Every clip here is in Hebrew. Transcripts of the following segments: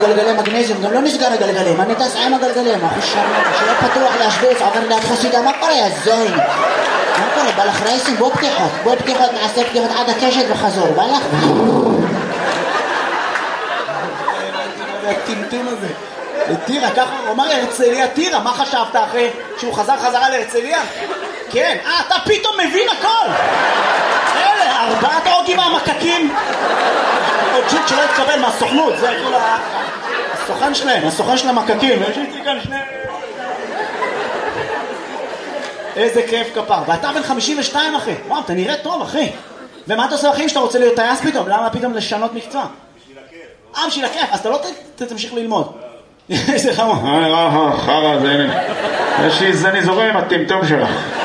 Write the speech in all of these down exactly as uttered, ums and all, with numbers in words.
גלגלי מגנזיום, גם לא נסגר הגלגלים, אני טס עם הגלגלים, אחי שרמטה, שלא פתוח להשביץ, עובר ליד חסידה, מה קורה, הזוין? מה קורה, בא לך רייסים, בוא פתיחות, בוא פתיחות, נעשה פתיחות עד הקשת וחזור, בא לך? הטמטום הזה. טירה, ככה, הוא אמר להרצליה, טירה, מה חשבת אחרי שהוא חזר חזרה להרצליה? כן, אה, אתה פתאום מבין הכל! אלה, ארבעת ההוגים המקקים. עוד ג'וק שלא התקבל מהסוכנות, זה כאילו הסוכן שלהם, הסוכן של המקקים. יש לי כאן שני... איזה כיף כפר. ואתה בן חמישים ושתיים אחי. וואו, אתה נראה טוב אחי. ומה אתה עושה אחים שאתה רוצה להיות טייס פתאום? למה פתאום לשנות מקצוע? בשביל הכיף. אה, בשביל הכיף. אז אתה לא תמשיך ללמוד. איזה חמור. אה, חרא, זה הנה. יש לי זני זורם עם הטמטום שלך.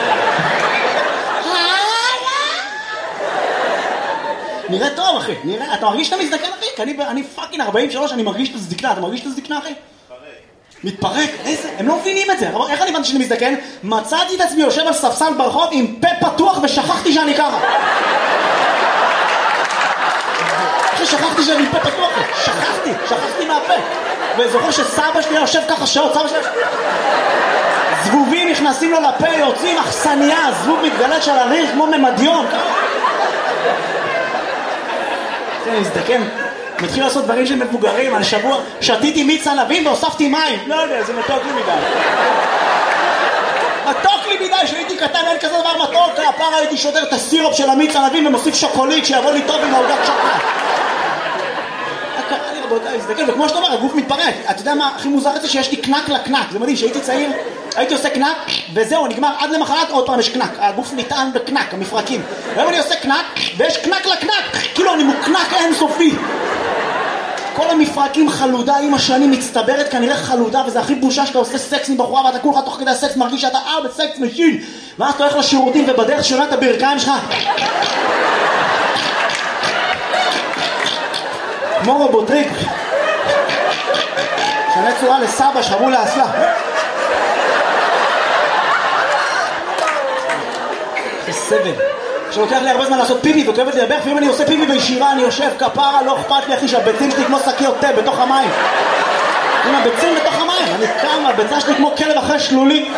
נראה טוב אחי, נראה, אתה מרגיש שאתה מזדקן אחי? כי אני, אני פאקינג ארבעים ושלוש, אני מרגיש את הזדקנה, אתה מרגיש את הזדקנה אחי? מתפרק. מתפרק? איזה? הם לא מבינים את זה. אבל איך אני הבנתי שאני מזדקן? מצאתי את עצמי יושב על ספסל ברחוב עם פה פתוח ושכחתי שאני ככה. אחי, שכחתי שאני עם פה פתוח, שכחתי, שכחתי מהפה. וזוכר שסבא שלי יושב ככה שעות, סבא שלי... זבובים נכנסים לו לפה, יוצאים אכסניה, זבוב מתגלת של הריח כמו ממדיון. אני מזדקן, מתחיל לעשות דברים של מבוגרים. על שבוע שתיתי מיץ ענבים והוספתי מים. לא יודע, זה מתוק לי מדי. מתוק לי מדי, שהייתי קטן אין כזה דבר מתוק. הפעם הייתי שודר את הסירופ של המיץ ענבים ומוסיף שוקולית שיבוא לי טוב עם העוגת שוקולד. קרה לי רבותיי, מזדקן, וכמו שאתה אומר, הגוף מתפרק. אתה יודע מה הכי מוזר את זה? שיש לי קנק לקנק. זה מדהים, שהייתי צעיר הייתי עושה קנק וזהו, נגמר, עד למחרת עוד פעם יש קנק. הגוף נטען בקנק, המפרקים. היום אני עושה קנק ויש קנק לקנק, כאילו אני מוקנק אינסופי. כל המפרקים חלודה, עם השנים מצטברת כנראה חלודה, וזה הכי בושה שאתה עושה סקס עם בחורה ואתה כולך תוך כדי הסקס מרגיש שאתה אה בסקס משין, ואז אתה הולך לשירותים ובדרך שונה את הברכיים שלך כמו רובוטריק שנה צורה לסבא שחרו לאסלה. סבל שלוקח לי הרבה זמן לעשות פיפי וכואבת לי לברך, ואם אני עושה פיפי בישירה אני יושב כפרה, לא אכפת לי אחי שהביצים שלי כמו שקיות תה בתוך המים. עם הביצים בתוך המים אני קם, הביצה שלי כמו כלב אחרי שלולי.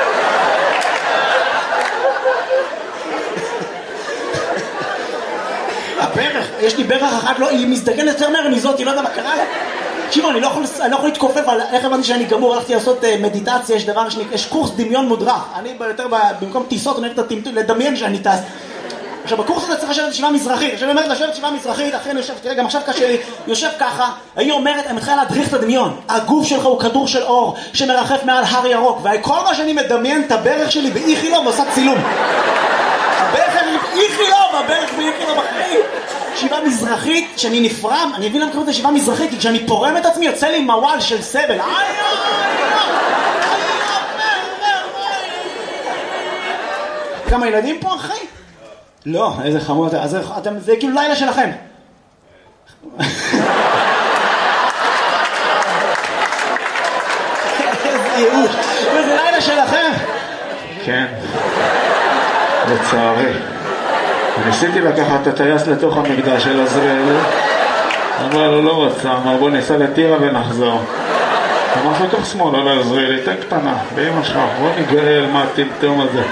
הברך, יש לי ברך אחת, לא, היא מזדגנת יותר מהר מזאת, היא לא יודע מה קרה לה. תקשיבו, אני לא יכול, אני לא יכול להתכופף על איך הבנתי שאני גמור, הלכתי לעשות מדיטציה, יש דבר שנקרא, יש קורס דמיון מודרך. אני יותר במקום טיסות, אני הולך לדמיין שאני טס. עכשיו, בקורס הזה צריך לשבת ישיבה מזרחית. עכשיו, אני אומרת לשבת ישיבה מזרחית, אחרי אני יושב, תראה, גם עכשיו קשה לי, יושב ככה, אני אומרת, אני מתחילה להדריך את הדמיון. הגוף שלך הוא כדור של אור שמרחף מעל הר ירוק, וכל מה שאני מדמיין את הברך שלי באיכילוב ועושה צילום. הברך שלי באיכילוב, הברך באיכילוב אחרי. ישיבה מזרחית, שאני נפרם, אני אבין למה קוראים את ישיבה מזרחית, כי כשאני פורם את עצמי יוצא לי מוואל של סבל. כמה ילדים פה אחי? לא, איזה חמור, אז אתם, זה כאילו לילה שלכם. איזה ייאוש, זה לילה שלכם? כן, לצערי. ניסיתי לקחת את הטייס לתוך המקדש של עזריאל, אבל הוא לא רצה, אמר בוא ניסע לטירה ונחזור. אמר לתוך שמאל על עזריאל, תן קטנה, באמא שלך, בוא נגאל מה הטמטום הזה.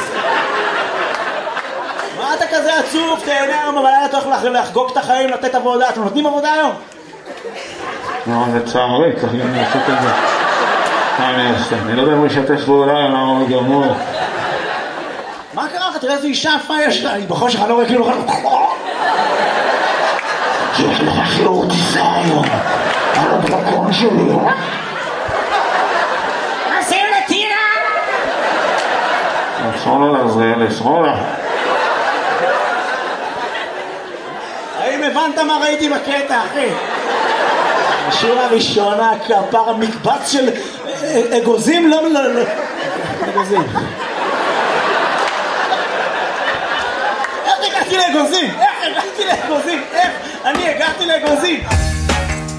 מה אתה כזה עצוב? תהנה היום, אבל היה אתה הולך לחגוג את החיים, לתת עבודה. אתם נותנים עבודה היום? לא, לצערי, צריך גם לעשות את זה. מה אני אעשה? אני לא יודע אם הוא ישתף פעולה, למה הוא גמור. מה קרה לך? תראה איזה אישה יפה יש לה. בכל שלך לא רואה כאילו... יש לך שיעור טיסה היום על הדרקון שלי. עושים לטירה! שמאלה לעזריאל, שמאלה. האם הבנת מה ראיתי בקטע, אחי? השורה הראשונה, כפר המקבץ של אגוזים, לא, לא, לא. אגוזים. איך הגעתי לאגוזים? איך הגעתי לאגוזים? איך? אני הגעתי לאגוזים.